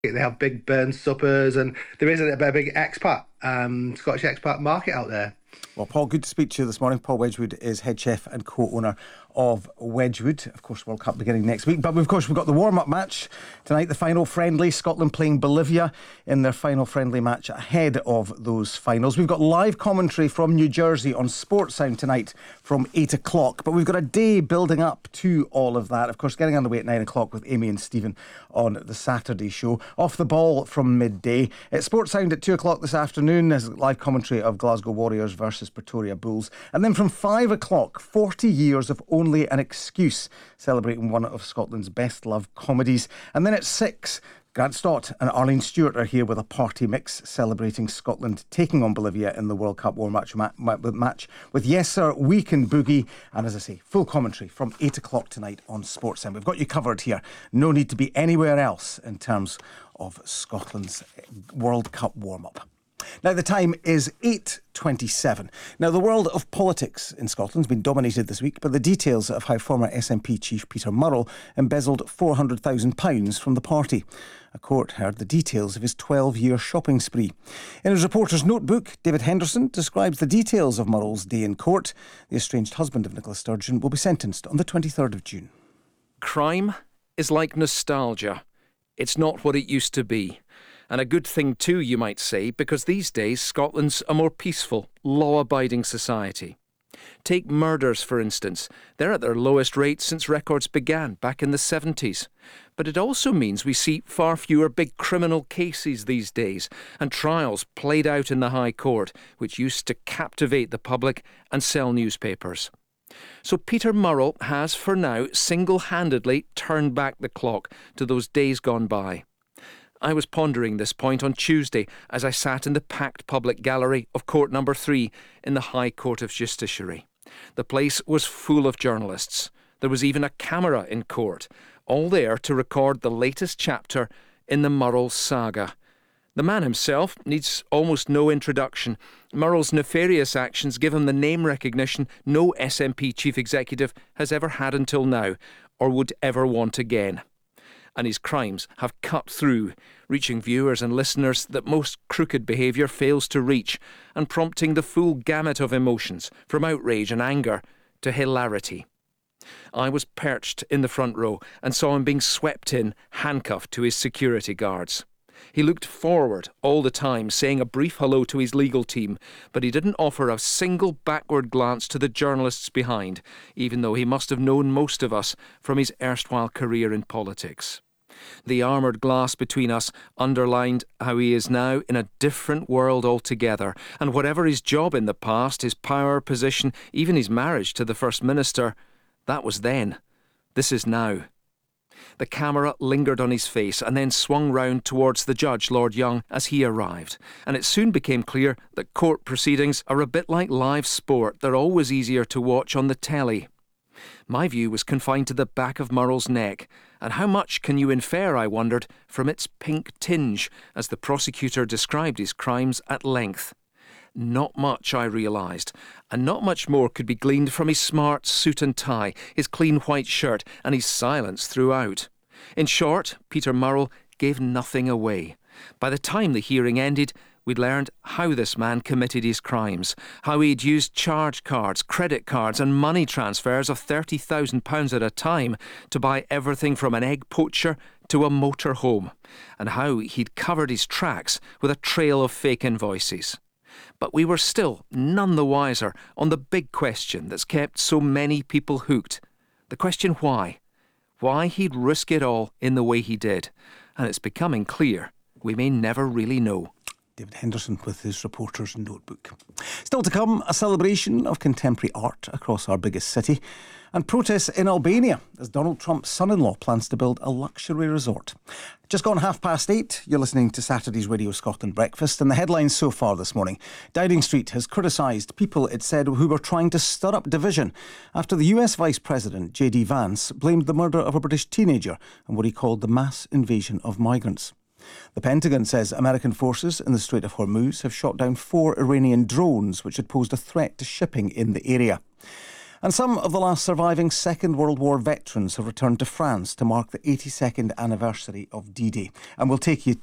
They have big burn suppers, and there is a big expat, Scottish expat market out there. Well, Paul, good to speak to you this morning. Paul Wedgwood is head chef and co-owner of Wedgwood. Of course, World Cup beginning next week. But, of course, we've got the warm-up match tonight, the final friendly. Scotland playing Bolivia in their final friendly match ahead of those finals. We've got live commentary from New Jersey on Sportsound tonight from 8 o'clock. But we've got a day building up to all of that. Of course, getting underway at 9 o'clock with Amy and Stephen on the Saturday show. Off the ball from midday. At Sportsound at 2 o'clock this afternoon, there's live commentary of Glasgow Warriors versus Pretoria Bulls. And then from 5 o'clock, 40 years of Only an Excuse, celebrating one of Scotland's best loved comedies. And then at 6, Grant Stott and Arlene Stewart are here with a party mix celebrating Scotland taking on Bolivia in the World Cup War match with Yes Sir, We Can Boogie, and as I say, full commentary from 8 o'clock tonight on Sportsound. We've got you covered here. No need to be anywhere else in terms of Scotland's World Cup warm-up. Now the time is 8:27. Now the world of politics in Scotland has been dominated this week by the details of how former SNP chief Peter Murrell embezzled £400,000 from the party. A court heard the details of his 12-year shopping spree. In his reporter's notebook, David Henderson describes the details of Murrell's day in court. The estranged husband of Nicola Sturgeon will be sentenced on the 23rd of June. Crime is like nostalgia. It's not what it used to be. And a good thing too, you might say, because these days Scotland's a more peaceful, law-abiding society. Take murders, for instance. They're at their lowest rate since records began back in the 70s. But it also means we see far fewer big criminal cases these days, and trials played out in the High Court, which used to captivate the public and sell newspapers. So Peter Murrell has, for now, single-handedly turned back the clock to those days gone by. I was pondering this point on Tuesday as I sat in the packed public gallery of Court Number 3 in the High Court of Justiciary. The place was full of journalists. There was even a camera in court, all there to record the latest chapter in the Murrell saga. The man himself needs almost no introduction. Murrell's nefarious actions give him the name recognition no SNP chief executive has ever had until now, or would ever want again. And his crimes have cut through, reaching viewers and listeners that most crooked behaviour fails to reach, and prompting the full gamut of emotions, from outrage and anger to hilarity. I was perched in the front row and saw him being swept in, handcuffed to his security guards. He looked forward all the time, saying a brief hello to his legal team, but he didn't offer a single backward glance to the journalists behind, even though he must have known most of us from his erstwhile career in politics. The armoured glass between us underlined how he is now in a different world altogether, and whatever his job in the past, his power, position, even his marriage to the First Minister, that was then. This is now. The camera lingered on his face and then swung round towards the judge, Lord Young, as he arrived, and it soon became clear that court proceedings are a bit like live sport. They're always easier to watch on the telly. My view was confined to the back of Murrell's neck, and how much can you infer, I wondered, from its pink tinge, as the prosecutor described his crimes at length. Not much, I realised, and not much more could be gleaned from his smart suit and tie, his clean white shirt, and his silence throughout. In short, Peter Murrell gave nothing away. By the time the hearing ended, we'd learned how this man committed his crimes, how he'd used charge cards, credit cards and money transfers of £30,000 at a time to buy everything from an egg poacher to a motorhome, and how he'd covered his tracks with a trail of fake invoices. But we were still none the wiser on the big question that's kept so many people hooked. The question why. Why he'd risk it all in the way he did. And it's becoming clear we may never really know. David Henderson with his reporter's notebook. Still to come, a celebration of contemporary art across our biggest city, and protests in Albania as Donald Trump's son-in-law plans to build a luxury resort. Just gone 8:30, you're listening to Saturday's Radio Scotland Breakfast, and the headlines so far this morning. Downing Street has criticised people, it said, who were trying to stir up division after the US Vice President, J.D. Vance, blamed the murder of a British teenager and what he called the mass invasion of migrants. The Pentagon says American forces in the Strait of Hormuz have shot down 4 Iranian drones which had posed a threat to shipping in the area. And some of the last surviving Second World War veterans have returned to France to mark the 82nd anniversary of D-Day. And we'll take you